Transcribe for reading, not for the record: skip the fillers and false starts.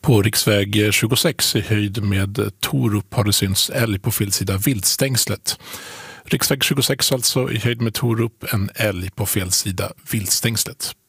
På riksväg 26 i höjd med Torup har det synts älg på fel sida viltstängslet. Riksväg 26 alltså i höjd med Torup, en älg på fel sida viltstängslet.